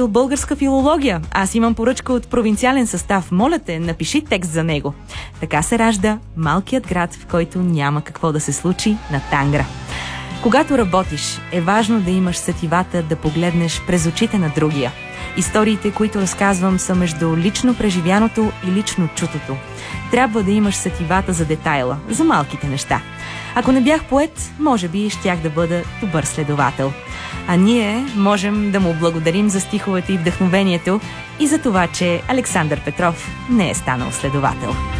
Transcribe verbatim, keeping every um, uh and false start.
учил българска филология. Аз имам поръчка от провинциален състав. Моля те, напиши текст за него. Така се ражда малкият град, в който няма какво да се случи на Тангра. Когато работиш, е важно да имаш сетивата да погледнеш през очите на другия. Историите, които разказвам, са между лично преживяното и лично чутото. Трябва да имаш сетивата за детайла, за малките неща. Ако не бях поет, може би щях да бъда добър следовател. А ние можем да му благодарим за стиховете и вдъхновението и за това, че Александър Петров не е станал следовател.